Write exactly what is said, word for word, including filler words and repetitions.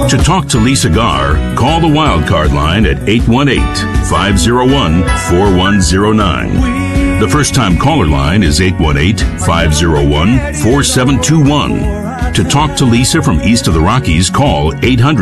To talk to Lisa Garr, call the Wildcard line at eight one eight, five oh one, four one oh nine. The first-time caller line is eight one eight, five oh one, four seven two one. To talk to Lisa from east of the Rockies, call eight hundred